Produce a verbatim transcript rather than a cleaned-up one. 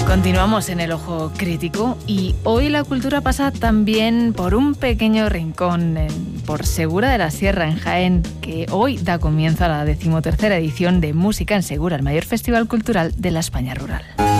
Continuamos en el Ojo Crítico y hoy la cultura pasa también por un pequeño rincón en, por Segura de la Sierra, en Jaén, que hoy da comienzo a la decimotercera edición de Música en Segura, el mayor festival cultural de la España rural.